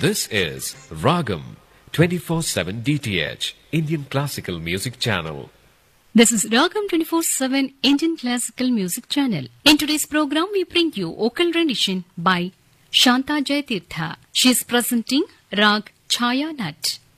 This is Ragam 24/7 DTH Indian Classical Music Channel. This is Ragam 24/7 Indian Classical Music Channel. In today's program, we bring you vocal rendition by Shanta Jayatirtha. She is presenting Rag Chaya Nat.